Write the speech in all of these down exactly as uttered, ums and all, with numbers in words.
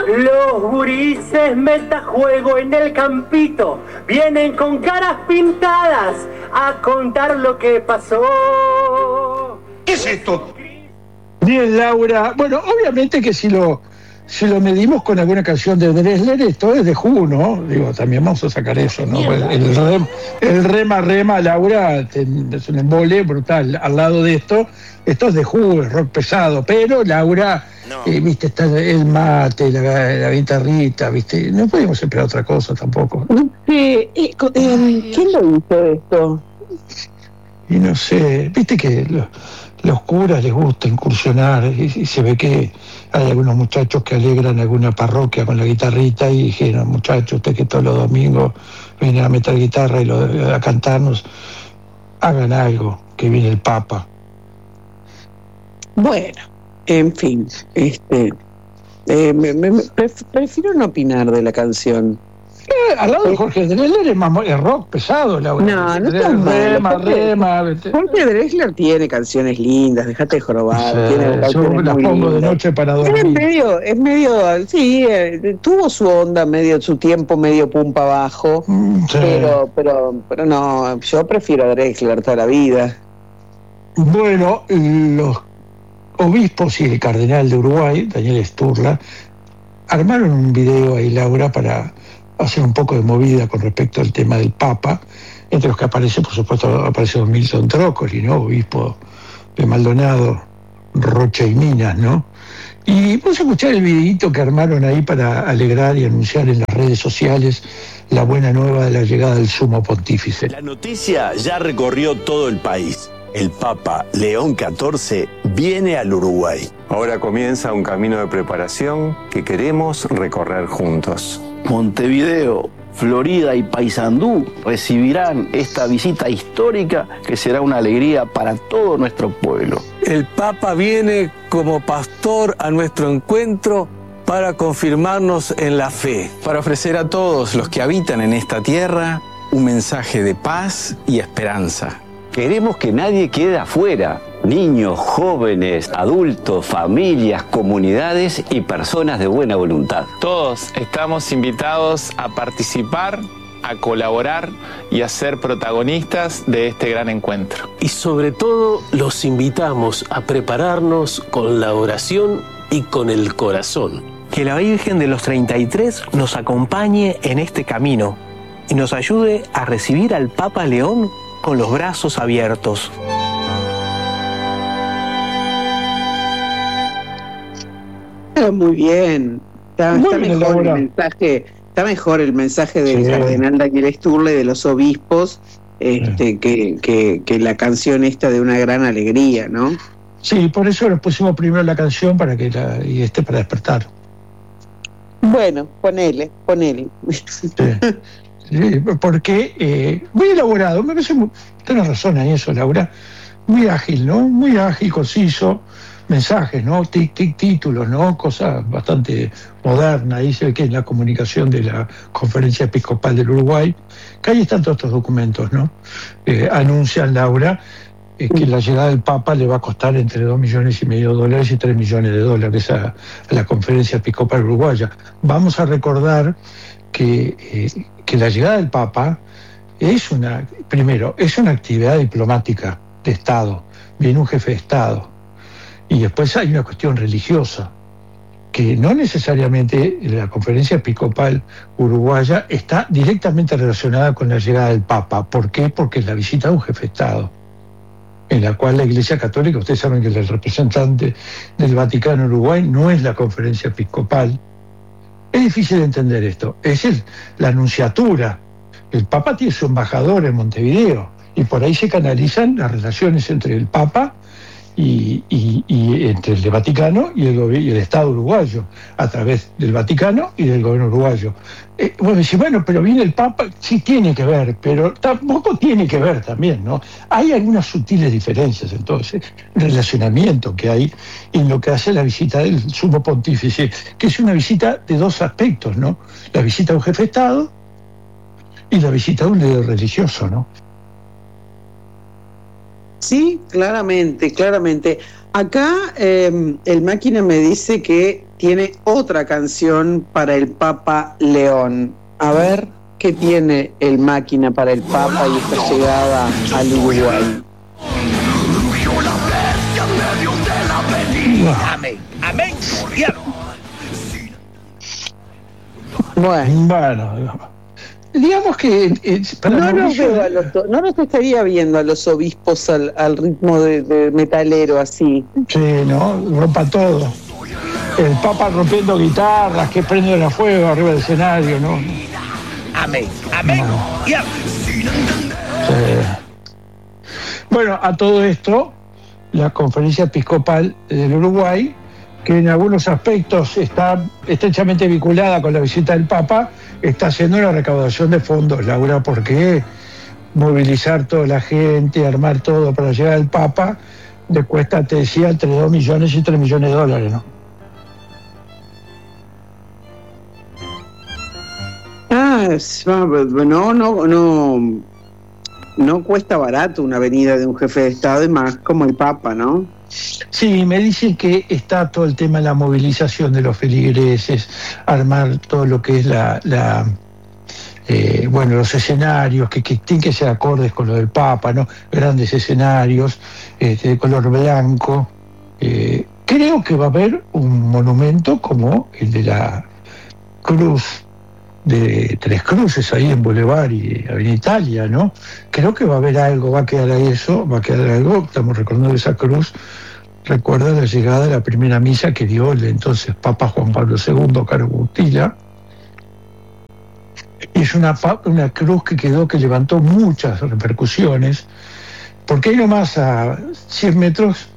Los gurises metajuego en el campito vienen con caras pintadas a contar lo que pasó. ¿Qué es esto? Bien, Laura. Bueno, obviamente que si lo, si lo medimos con alguna canción de Drexler, esto es de Who, ¿no? Digo, también vamos a sacar eso, ¿no? El, el, rem, el rema, rema, Laura, es un embole brutal. Al lado de esto, esto es de Who, es rock pesado, pero Laura... No. Eh, viste, está el mate, la, la guitarrita, viste, no podemos esperar otra cosa tampoco. Sí, eh, eh, ¿quién lo hizo esto? Y no sé, viste que los, los curas les gusta incursionar y, y se ve que hay algunos muchachos que alegran alguna parroquia con la guitarrita y dijeron, muchachos, usted que todos los domingos vienen a meter guitarra y lo, a cantarnos, hagan algo, que viene el Papa. Bueno. En fin, este, eh, me, me, pref, prefiero no opinar de la canción. Eh, al lado de Jorge Drexler es, más, es rock pesado, Laura. No, no es rema, rema. Jorge Drexler tiene canciones lindas, dejate de jorobar. Sí, tiene yo las pongo de noche para dormir. Es medio, es medio, sí, eh, tuvo su onda, medio su tiempo, medio pum para abajo, sí. pero, pero, pero no, yo prefiero a Drexler toda la vida. Bueno, los obispos y el cardenal de Uruguay, Daniel Sturla, armaron un video ahí, Laura, para hacer un poco de movida con respecto al tema del Papa, entre los que aparece, por supuesto, aparece Milton Trócoli, ¿no? Obispo de Maldonado, Rocha y Minas, ¿no? Y vamos a escuchar el videíto que armaron ahí para alegrar y anunciar en las redes sociales la buena nueva de la llegada del Sumo Pontífice. La noticia ya recorrió todo el país. El Papa León catorce viene al Uruguay. Ahora comienza un camino de preparación que queremos recorrer juntos. Montevideo, Florida y Paysandú recibirán esta visita histórica que será una alegría para todo nuestro pueblo. El Papa viene como pastor a nuestro encuentro para confirmarnos en la fe, para ofrecer a todos los que habitan en esta tierra un mensaje de paz y esperanza. Queremos que nadie quede afuera. Niños, jóvenes, adultos, familias, comunidades y personas de buena voluntad. Todos estamos invitados a participar, a colaborar y a ser protagonistas de este gran encuentro. Y sobre todo los invitamos a prepararnos con la oración y con el corazón. Que la Virgen de los treinta y tres nos acompañe en este camino y nos ayude a recibir al Papa León con los brazos abiertos. Está muy bien. Está, muy está bien mejor el mensaje. Está mejor el mensaje del sí. cardenal Daniel Sturla y de los obispos este, sí. que, que, que la canción esta de una gran alegría, ¿no? Sí, por eso nos pusimos primero la canción para que la, y este para despertar. Bueno, ponele, ponele. Sí. Sí, porque eh, muy elaborado, me parece, muy, tenés razón en eso, Laura, muy ágil, ¿no? Muy ágil, conciso, mensajes, ¿no? Tic, tic, títulos, ¿no? Cosas bastante modernas, dice que es la comunicación de la Conferencia Episcopal del Uruguay, que ahí están todos estos documentos, ¿no? Eh, anuncian, Laura, eh, que la llegada del Papa le va a costar entre dos millones y medio de dólares y tres millones de dólares a, a la Conferencia Episcopal Uruguaya. Vamos a recordar que... Eh, que la llegada del Papa es una, primero, es una actividad diplomática de Estado, viene un jefe de Estado, y después hay una cuestión religiosa, que no necesariamente la Conferencia Episcopal Uruguaya está directamente relacionada con la llegada del Papa. ¿Por qué? Porque es la visita de un jefe de Estado, en la cual la Iglesia Católica, ustedes saben que el representante del Vaticano en Uruguay no es la Conferencia Episcopal. Es difícil de entender esto. Es el, la anunciatura. El Papa tiene su embajador en Montevideo y por ahí se canalizan las relaciones entre el Papa y, y, y entre el Vaticano y el, y el Estado uruguayo, a través del Vaticano y del gobierno uruguayo. Eh, bueno, decir, bueno, pero viene el Papa, sí tiene que ver, pero tampoco tiene que ver también, ¿no? Hay algunas sutiles diferencias, entonces, relacionamiento que hay en lo que hace la visita del Sumo Pontífice, que es una visita de dos aspectos, ¿no? La visita de un jefe de Estado y la visita de un líder religioso, ¿no? Sí, claramente, claramente. Acá eh, el máquina me dice que tiene otra canción para el Papa León. A ver qué tiene el Máquina para el Papa y esta llegada al Uruguay. Amén, amén, bueno, bueno, digamos que eh, para no, nos Mauricio, veo a los, no nos estaría viendo a los obispos al, al ritmo de, de metalero así. Sí, ¿no? Rompa todo. El Papa rompiendo guitarras, que prenden a fuego arriba del escenario, ¿no? Amén, amén, no. y amén. Sí. Bueno, a todo esto, la Conferencia Episcopal del Uruguay, que en algunos aspectos está estrechamente vinculada con la visita del Papa, está haciendo una recaudación de fondos, Laura, porque movilizar toda la gente, armar todo para llegar al Papa, le cuesta, te decía, entre dos millones y tres millones de dólares, ¿no? Ah, no, no, no, no cuesta barato una venida de un jefe de Estado y más como el Papa, ¿no? Sí, me dicen que está todo el tema de la movilización de los feligreses, armar todo lo que es la, la eh, bueno, los escenarios, que, que tienen que ser acordes con lo del Papa, ¿no? Grandes escenarios, este, de color blanco. Eh, creo que va a haber un monumento como el de la cruz de Tres Cruces ahí en Boulevard y Avenida Italia, ¿no? Creo que va a haber algo, va a quedar ahí eso, va a quedar algo. Estamos recordando esa cruz, recuerda la llegada de la primera misa que dio el entonces Papa Juan Pablo segundo, Caro Butila. Y es una, una cruz que quedó, que levantó muchas repercusiones, porque ahí nomás a cien metros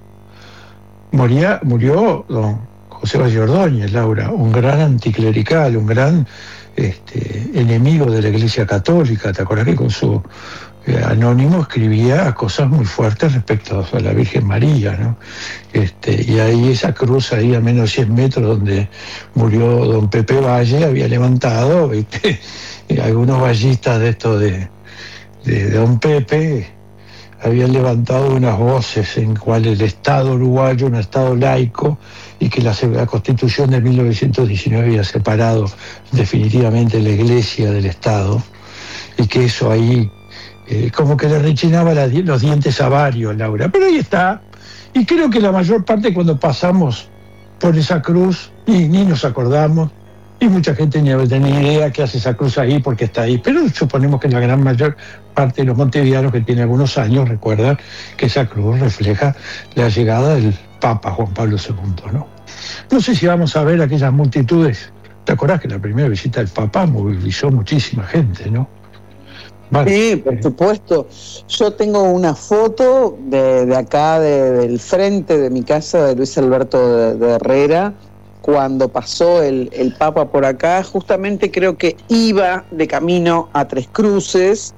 moría, murió don José Valle Ordóñez, Laura, un gran anticlerical, un gran Este, enemigo de la Iglesia Católica. ¿Te acuerdas que con su eh, anónimo escribía cosas muy fuertes respecto a la Virgen María, ¿no? Este, y ahí esa cruz, ahí a menos cien metros donde murió don Pepe Valle, había levantado, ¿viste? Y algunos vallistas de esto de, de, de don Pepe habían levantado unas voces en cual el Estado uruguayo, un Estado laico, y que la, la Constitución de mil novecientos diecinueve había separado definitivamente la Iglesia del Estado, y que eso ahí eh, como que le rechinaba la, los dientes a varios, Laura. Pero ahí está, y creo que la mayor parte cuando pasamos por esa cruz, ni, ni nos acordamos, y mucha gente ni tenía idea qué hace esa cruz ahí, porque está ahí, pero suponemos que la gran mayor parte de los montevideanos que tienen algunos años recuerdan que esa cruz refleja la llegada del Papa Juan Pablo segundo, ¿no? No sé si vamos a ver aquellas multitudes. ¿Te acordás que la primera visita del Papa movilizó muchísima gente, no? Vale. Sí, por supuesto. Yo tengo una foto de, de acá, de, del frente de mi casa, de Luis Alberto de, de Herrera, cuando pasó el, el Papa por acá. Justamente creo que iba de camino a Tres Cruces,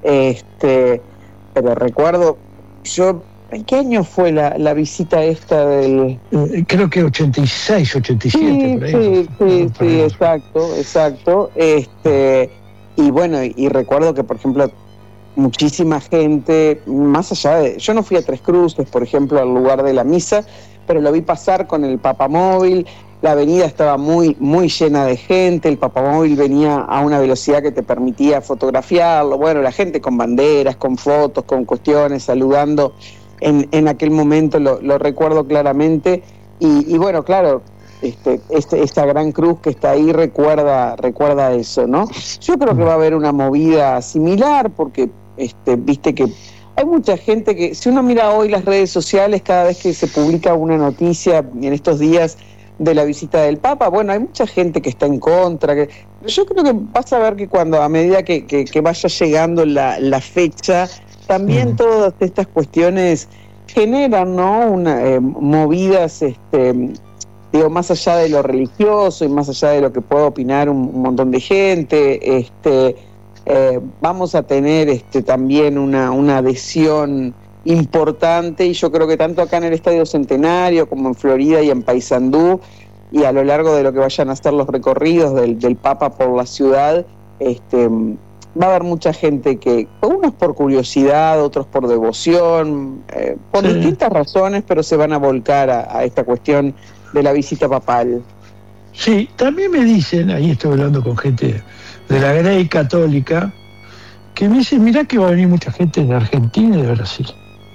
este, pero recuerdo, yo... ¿En qué año fue la, la visita esta del...? Creo que ochenta y seis, ochenta y siete, sí, por ahí. Sí, sí, no, sí, exacto, exacto. Este, y bueno, y, y recuerdo que, por ejemplo, muchísima gente, más allá de... Yo no fui a Tres Cruces, por ejemplo, al lugar de la misa, pero lo vi pasar con el papamóvil. La avenida estaba muy, muy llena de gente, el papamóvil venía a una velocidad que te permitía fotografiarlo. Bueno, la gente con banderas, con fotos, con cuestiones, saludando... En, en aquel momento lo, lo recuerdo claramente y, y bueno, claro, este, este, esta gran cruz que está ahí recuerda, recuerda eso, ¿no? Yo creo que va a haber una movida similar porque, este, viste que hay mucha gente que, si uno mira hoy las redes sociales, cada vez que se publica una noticia en estos días de la visita del Papa, bueno, hay mucha gente que está en contra, que yo creo que vas a ver que cuando, a medida que, que, que vaya llegando la, la fecha, también mm. todas estas cuestiones generan, ¿no? Una, eh, movidas, este, digo, más allá de lo religioso y más allá de lo que pueda opinar un, un montón de gente, este, eh, vamos a tener este, también una, una adhesión importante, y yo creo que tanto acá en el Estadio Centenario como en Florida y en Paysandú, y a lo largo de lo que vayan a ser los recorridos del, del Papa por la ciudad, este, va a haber mucha gente que, unos por curiosidad, otros por devoción, eh, por sí. distintas razones, pero se van a volcar a, a esta cuestión de la visita papal. Sí, también me dicen, ahí estoy hablando con gente de la Grey Católica, que me dicen, mirá que va a venir mucha gente de Argentina y de Brasil.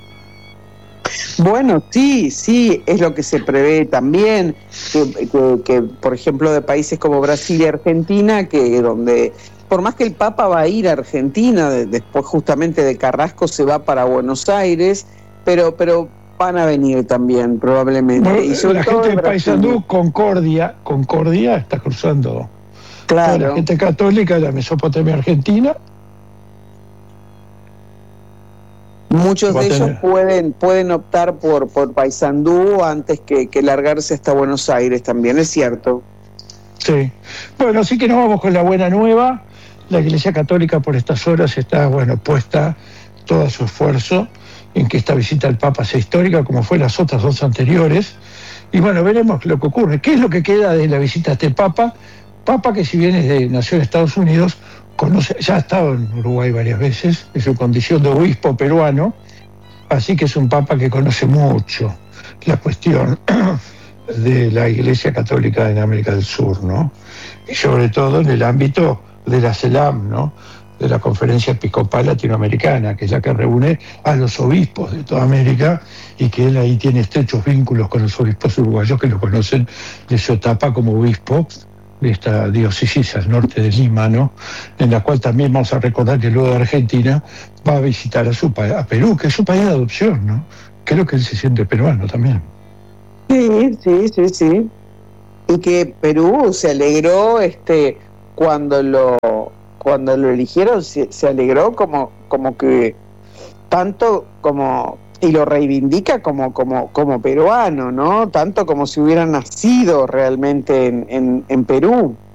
Bueno, sí, sí, es lo que se prevé también, que, que, que por ejemplo de países como Brasil y Argentina, que donde, por más que el Papa va a ir a Argentina, de, después justamente de Carrasco se va para Buenos Aires, pero, pero van a venir también probablemente. Bueno, y sobre la todo gente de Brasil. Paysandú, Concordia, Concordia está cruzando. Claro. Toda la gente católica de la Mesopotamia Argentina. Muchos Va a de ellos tener. pueden pueden optar por por Paysandú antes que, que largarse hasta Buenos Aires también, es cierto. Sí. Bueno, así que nos vamos con la buena nueva. La Iglesia Católica por estas horas está, bueno, puesta todo su esfuerzo en que esta visita al Papa sea histórica, como fue las otras dos anteriores. Y bueno, veremos lo que ocurre. ¿Qué es lo que queda de la visita a este Papa? Papa que si bien es de, nació en Estados Unidos, conoce, ya ha estado en Uruguay varias veces, en su condición de obispo peruano, así que es un Papa que conoce mucho la cuestión de la Iglesia Católica en América del Sur, ¿no? Y sobre todo en el ámbito de la CELAM, ¿no? De la Conferencia Episcopal Latinoamericana, que es la que reúne a los obispos de toda América y que él ahí tiene estrechos vínculos con los obispos uruguayos que lo conocen de su etapa como obispo de esta diócesis al norte de Lima, ¿no? En la cual también vamos a recordar que luego de Argentina va a visitar a, su pa- a Perú, que es su país de adopción, ¿no? Creo que él se siente peruano también. Sí, sí, sí, sí. Y que Perú se alegró este cuando lo cuando lo eligieron, se, se alegró como como que tanto como y lo reivindica como como como peruano, ¿no? Tanto como si hubiera nacido realmente en, en, en Perú.